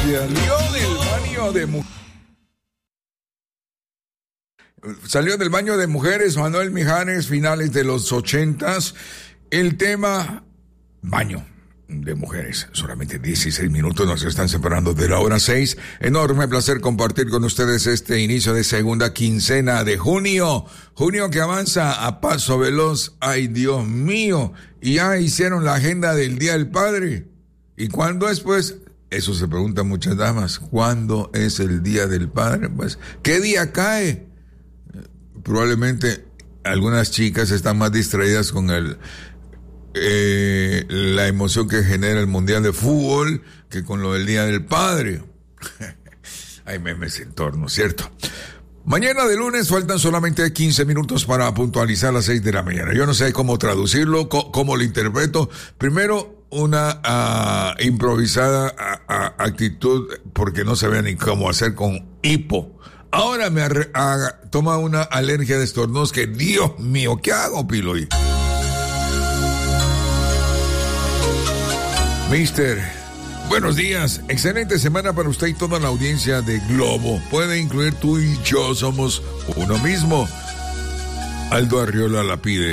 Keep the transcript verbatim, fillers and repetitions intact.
Salió del baño de mujeres. Salió del baño de mujeres Manuel Mijares, finales de los ochentas. El tema, baño de mujeres. Solamente dieciséis minutos nos están separando de la hora seis. Enorme placer compartir con ustedes este inicio de segunda quincena de junio. Junio que avanza a paso veloz. Ay, Dios mío. Y ya hicieron la agenda del Día del Padre. ¿Y cuándo es, pues? Eso se preguntan muchas damas. ¿Cuándo es el Día del Padre? Pues, ¿qué día cae? Probablemente algunas chicas están más distraídas con el eh, la emoción que genera el Mundial de Fútbol que con lo del Día del Padre. Hay memes en torno, ¿cierto? Mañana de lunes faltan solamente quince minutos para puntualizar las seis de la mañana. Yo no sé cómo traducirlo, co- cómo lo interpreto. Primero, una uh, improvisada uh, uh, actitud porque no sabía ni cómo hacer con hipo. Ahora me arre- haga, toma una alergia de estornudos que, Dios mío, ¿qué hago, Piloy? Mister, buenos días. Excelente semana para usted y toda la audiencia de Globo. Puede incluir tú y yo, somos uno mismo. Aldo Arriola la pide.